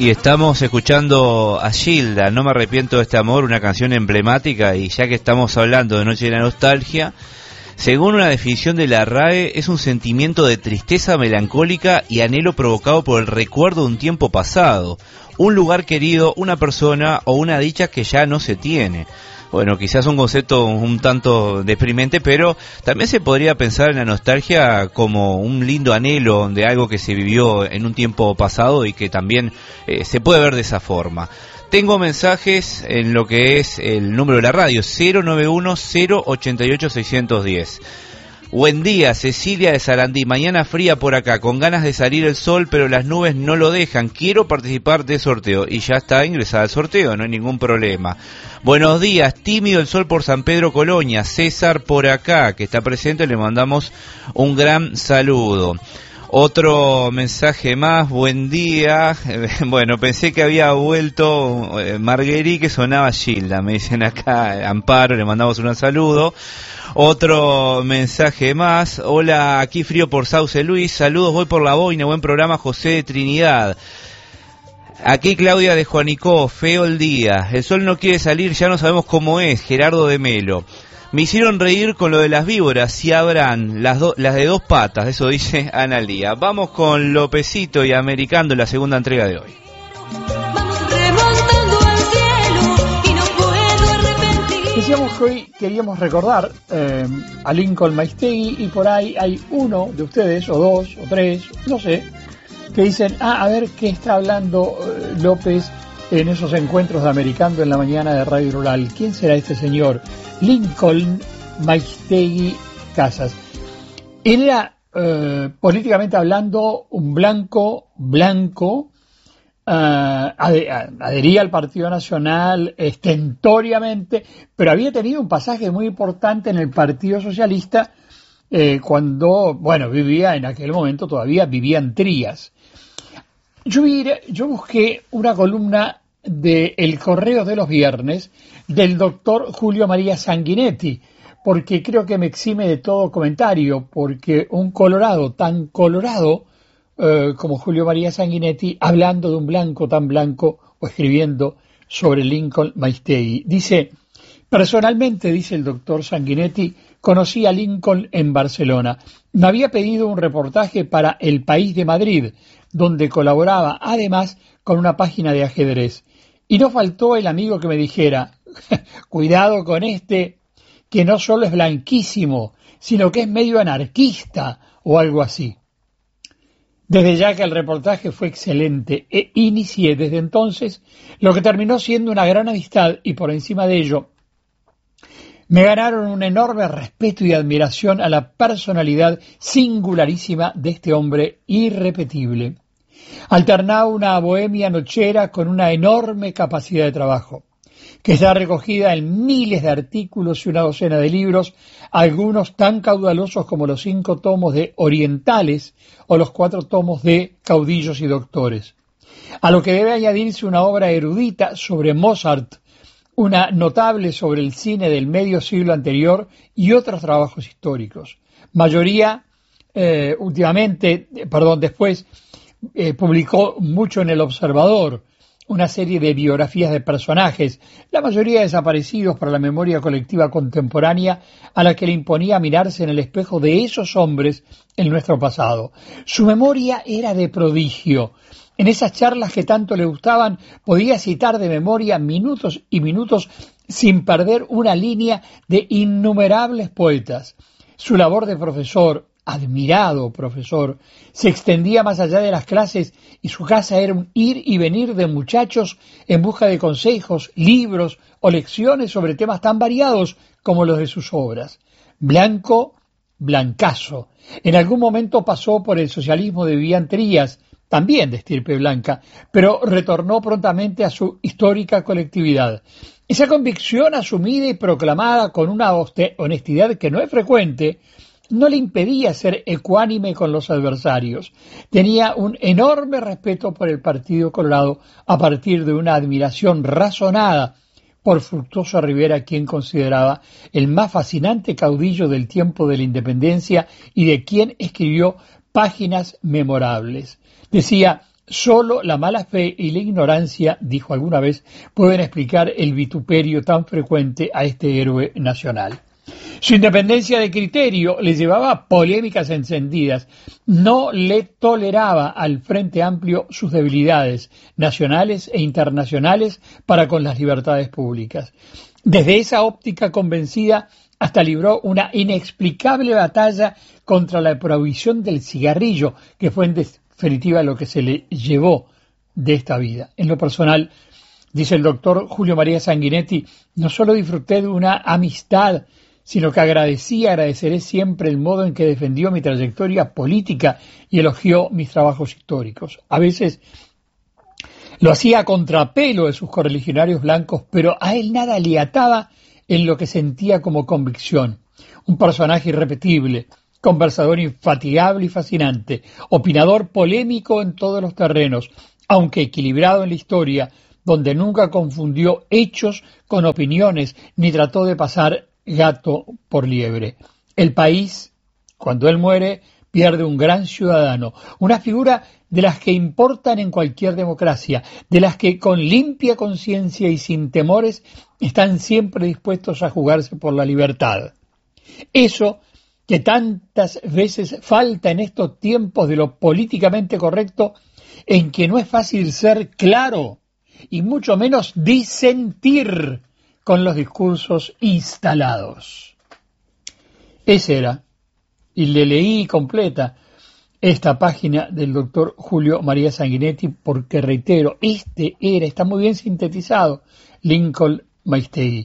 Y estamos escuchando a Gilda, No me arrepiento de este amor, una canción emblemática, y ya que estamos hablando de Noche de la Nostalgia, según una definición de la RAE, es un sentimiento de tristeza melancólica y anhelo provocado por el recuerdo de un tiempo pasado, un lugar querido, una persona o una dicha que ya no se tiene. Bueno, quizás un concepto un tanto deprimente, pero también se podría pensar en la nostalgia como un lindo anhelo de algo que se vivió en un tiempo pasado y que también se puede ver de esa forma. Tengo mensajes en lo que es el número de la radio, 091-088-610. Buen día, Cecilia de Sarandí. Mañana fría por acá, con ganas de salir el sol, pero las nubes no lo dejan. Quiero participar del sorteo. Y ya está ingresada al sorteo, no hay ningún problema. Buenos días, tímido el sol por San Pedro Colonia. César por acá, que está presente, le mandamos un gran saludo. Otro mensaje más, buen día. Bueno, pensé que había vuelto Marguerite, que sonaba Gilda. Me dicen acá, Amparo, le mandamos un saludo. Otro mensaje más. Hola, aquí frío por Sauce Luis. Saludos, voy por la boina. Buen programa, José de Trinidad. Aquí Claudia de Juanicó. Feo el día. El sol no quiere salir, ya no sabemos cómo es. Gerardo de Melo. Me hicieron reír con lo de las víboras. Si habrán las de dos patas. Eso dice Analía. Vamos con Lopecito y Americando, la segunda entrega de hoy. Decíamos que hoy queríamos recordar a Lincoln Maistegui, y por ahí hay uno de ustedes, o dos, o tres, no sé, que dicen, a ver qué está hablando López en esos encuentros de Americando en la mañana de Radio Rural. ¿Quién será este señor? Lincoln Maistegui Casas. Él era, políticamente hablando, un blanco, adhería al Partido Nacional estentoriamente, pero había tenido un pasaje muy importante en el Partido Socialista cuando, bueno, vivía en aquel momento, todavía vivía en Trías. Yo busqué una columna de El Correo de los Viernes del doctor Julio María Sanguinetti, porque creo que me exime de todo comentario, porque un colorado tan colorado como Julio María Sanguinetti, hablando de un blanco tan blanco o escribiendo sobre Lincoln Maistegui. Dice, personalmente, dice el doctor Sanguinetti, conocí a Lincoln en Barcelona. Me había pedido un reportaje para El País de Madrid, donde colaboraba además con una página de ajedrez. Y no faltó el amigo que me dijera, cuidado con este, que no solo es blanquísimo, sino que es medio anarquista o algo así. Desde ya que el reportaje fue excelente e inicié desde entonces lo que terminó siendo una gran amistad, y por encima de ello me ganaron un enorme respeto y admiración a la personalidad singularísima de este hombre irrepetible. Alternaba una bohemia nochera con una enorme capacidad de trabajo, que está recogida en miles de artículos y una docena de libros, algunos tan caudalosos como los 5 tomos de Orientales o los 4 tomos de Caudillos y Doctores. A lo que debe añadirse una obra erudita sobre Mozart, una notable sobre el cine del medio siglo anterior y otros trabajos históricos. Mayoría, después publicó mucho en El Observador, una serie de biografías de personajes, la mayoría desaparecidos para la memoria colectiva contemporánea, a la que le imponía mirarse en el espejo de esos hombres en nuestro pasado. Su memoria era de prodigio. En esas charlas que tanto le gustaban, podía citar de memoria minutos y minutos sin perder una línea de innumerables poetas. Su labor de profesor, admirado profesor, se extendía más allá de las clases, y su casa era un ir y venir de muchachos en busca de consejos, libros o lecciones sobre temas tan variados como los de sus obras. Blanco, blancazo. En algún momento pasó por el socialismo de Vivian Trías, también de estirpe blanca, pero retornó prontamente a su histórica colectividad. Esa convicción asumida y proclamada con una honestidad que no es frecuente, no le impedía ser ecuánime con los adversarios. Tenía un enorme respeto por el Partido Colorado a partir de una admiración razonada por Fructuoso Rivera, quien consideraba el más fascinante caudillo del tiempo de la independencia y de quien escribió páginas memorables. Decía, Solo la mala fe y la ignorancia, dijo alguna vez, pueden explicar el vituperio tan frecuente a este héroe nacional. Su independencia de criterio le llevaba a polémicas encendidas. No le toleraba al Frente Amplio sus debilidades nacionales e internacionales para con las libertades públicas. Desde esa óptica convencida, hasta libró una inexplicable batalla contra la prohibición del cigarrillo, que fue en definitiva lo que se le llevó de esta vida. En lo personal, dice el doctor Julio María Sanguinetti, no solo disfruté de una amistad, sino que agradeceré siempre el modo en que defendió mi trayectoria política y elogió mis trabajos históricos. A veces lo hacía a contrapelo de sus correligionarios blancos, pero a él nada le ataba en lo que sentía como convicción. Un personaje irrepetible, conversador infatigable y fascinante, opinador polémico en todos los terrenos, aunque equilibrado en la historia, donde nunca confundió hechos con opiniones ni trató de pasar gato por liebre. El país, cuando él muere, pierde un gran ciudadano, una figura de las que importan en cualquier democracia, de las que con limpia conciencia y sin temores están siempre dispuestos a jugarse por la libertad. Eso que tantas veces falta en estos tiempos de lo políticamente correcto, en que no es fácil ser claro y mucho menos disentir con los discursos instalados. Ese era, y le leí completa esta página del doctor Julio María Sanguinetti, porque reitero, está muy bien sintetizado, Lincoln Maistegui.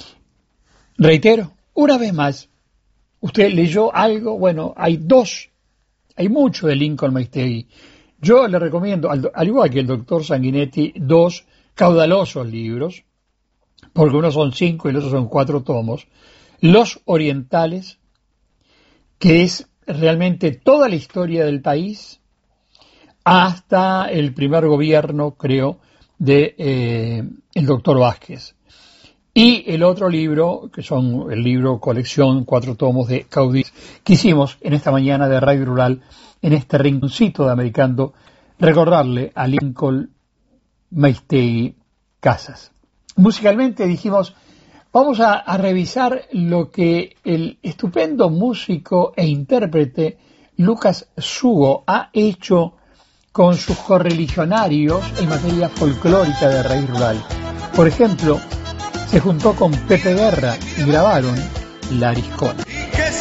Reitero, una vez más, usted leyó algo, bueno, hay mucho de Lincoln Maistegui. Yo le recomiendo, al igual que el doctor Sanguinetti, 2 caudalosos libros, porque unos son 5 y los otros son 4 tomos, Los Orientales, que es realmente toda la historia del país, hasta el primer gobierno, creo, de el doctor Vázquez. Y el otro libro, que son el libro colección 4 tomos de Caudillos, que hicimos en esta mañana de Radio Rural, en este rinconcito de Americando, recordarle a Lincoln Maistegui Casas. Musicalmente dijimos, vamos a revisar lo que el estupendo músico e intérprete Lucas Sugo ha hecho con sus correligionarios en materia folclórica de raíz rural. Por ejemplo, se juntó con Pepe Guerra y grabaron La Ariscona.